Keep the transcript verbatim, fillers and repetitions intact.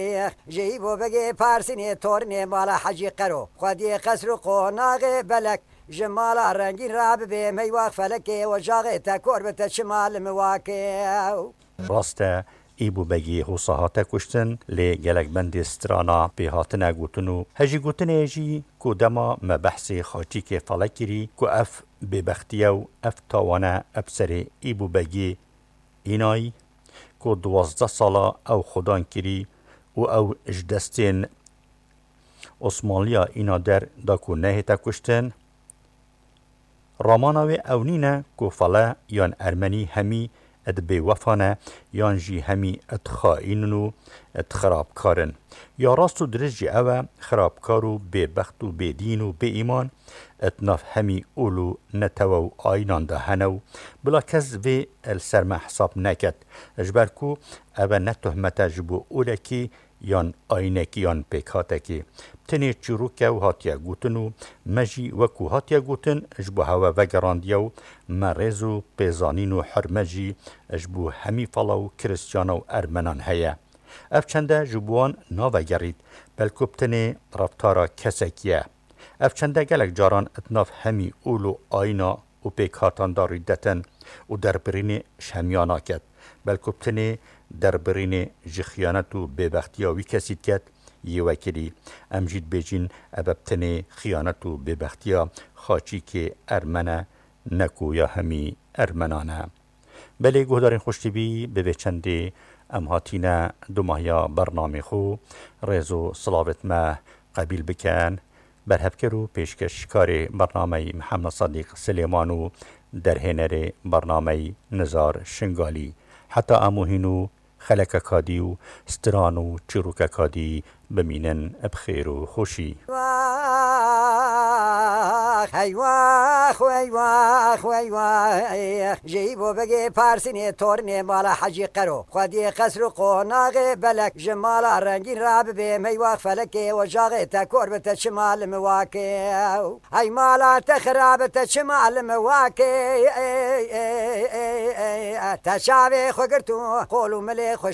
جی بو بگی پارسینی تورنی مالا حجی قرو خودی قصر و قناغ بلک جمال رنگین راب به میوه فلکی و جاغ تکور به تشمال مواکه راسته ایبو بگی حوصاهات کشتن لی گلک بند استرانا به هاتنه گوتنو هجی گوتنه جی که دما مبحث خاچی که فلکری که اف ببختیو اف تاوانه ابسر ایبو بگی اینای که دوازده سالا او خودان کری و او اجدستین عثمانلیا اینا در دا که نه تا کشتن راماناوی او نینه که فلا یان ارمنی همی اد بی وفانه یان جی همی اد خائننو اد خرابکارن یا راستو درست جی او خرابکارو بی بخت و بی دین و بی ایمان اد نف همی اولو نتوو آینان ده هنو بلا کز وی السرم حساب نکد اجبرکو او نتهمت جبو اولکی یان آینکی یان پیکاتکی تنی چروکه و هاتیا گوتنو مجی وکو هاتیا گوتن اجبو هوا وگراندیو مرزو پیزانینو حرمجی اجبو همی فلاو کرستیانو ارمنان هیا اف چنده جبوان ناوگرید بلکو بتنی رفتارا کسکیه اف چنده گلک جاران اتناف همی اولو آینا و پیکاتان داریدتن و دربرین شهمیانا کد بلکو بتنی دربرین جخیانت و ببختیاوی کسید کد یه وکلی امجید بیجین اببتنی خیانت و ببختیا خاچی که ارمنه نکو یا همی ارمنانه بله گهدارین خوشتیبی به چنده امهاتینا دو ماهیا برنامه خو ریزو صلاوت ما قبیل بکن برهب کرو پیشکش کار برنامه محمد صدیق سلیمانو در هنر برنامه نزار شنگالی حتی اموهینو خلک کادی و سترانو چروک کادی بمینن بخیر و خوشی واخ ای واخ ای واخ ای واخ جیبو بگی پارسینی تورنی مالا حجی قرو خودی قصر و قناغ بلک جمال رنگین راب به میوه فلکی و جاغ تکور به تشمال مواکه ای مالا تخراب تشمال مواکه تشاوی خوگرتو قولو ملی خوش